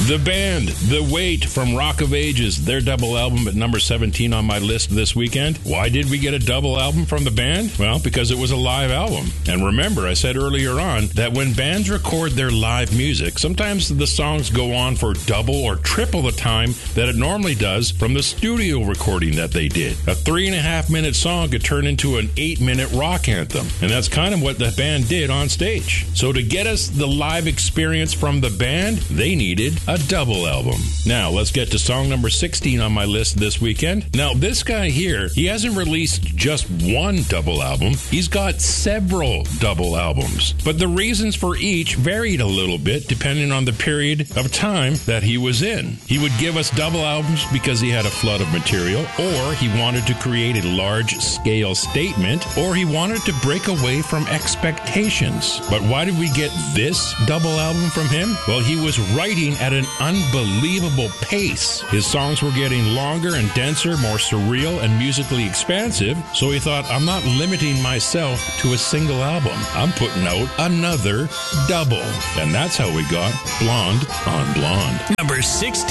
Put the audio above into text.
The band, The Wait from Rock of Ages, their double album at number 17 on my list this weekend. Why did we get a double album from the band? Well, because it was a live album. And remember, I said earlier on that when bands record their live music, sometimes the songs go on for double or triple the time that it normally does from the studio recording that they did. A 3.5-minute song could turn into an 8-minute rock anthem. And that's kind of what the band did on stage. So to get us the live experience from the band, they needed a double album. Now, let's get to song number 16 on my list this weekend. Now, this guy here, he hasn't released just one double album. He's got several double albums. But the reasons for each varied a little bit depending on the period of time that he was in. He would give us double albums because he had a flood of material, or he wanted to create a large-scale statement, or he wanted to break away from expectations. But why did we get this double album from him? Well, he was writing at an unbelievable pace. His songs were getting longer and denser, more surreal and musically expansive, so he thought, I'm not limiting myself to a single album. I'm putting out another double. And that's how we got Blonde on Blonde. Number 16.